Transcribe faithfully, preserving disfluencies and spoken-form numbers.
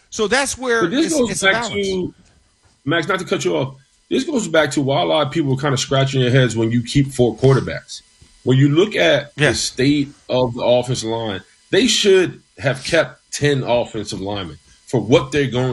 So that's where But this it's, goes it's a back balance. to Max. Not to cut you off. This goes back to why a lot of people are kind of scratching their heads when you keep four quarterbacks. When you look at Yeah. the state of the offensive line, they should have kept ten offensive linemen for what they're going